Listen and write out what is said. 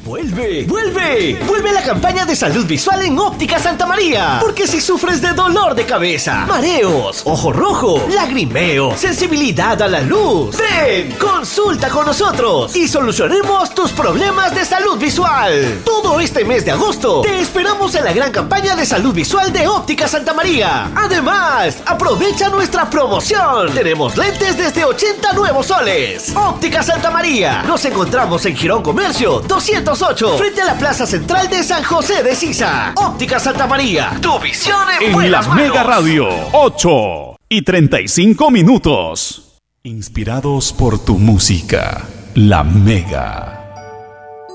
¡Vuelve! ¡Vuelve! ¡Vuelve la campaña de salud visual en Óptica Santa María! Porque si sufres de dolor de cabeza, mareos, ojo rojo, lagrimeo, sensibilidad a la luz, ven, consulta con nosotros y solucionemos tus problemas de salud visual. Todo este mes de agosto te esperamos en la gran campaña de salud visual de Óptica Santa María. Además, aprovecha nuestra promoción. Tenemos lentes desde 80 nuevos soles. Óptica Santa María. Nos encontramos en Girón Comercio 208, frente a la Plaza Central de San José de Sisa. Óptica Santa María, tu visión en buenas la Mega manos. Radio, 8:35. Inspirados por tu música, La Mega.